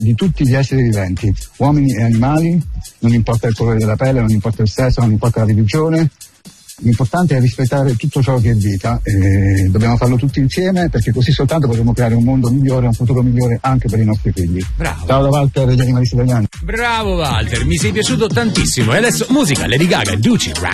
di tutti gli esseri viventi, uomini e animali, non importa il colore della pelle, non importa il sesso, non importa la religione. L'importante è rispettare tutto ciò che è vita e dobbiamo farlo tutti insieme, perché così soltanto potremo creare un mondo migliore, un futuro migliore anche per i nostri figli. Bravo. Ciao da Walter degli Animalisti Italiani. Bravo Walter, mi sei piaciuto tantissimo. E adesso musica, Lady Gaga, Duci,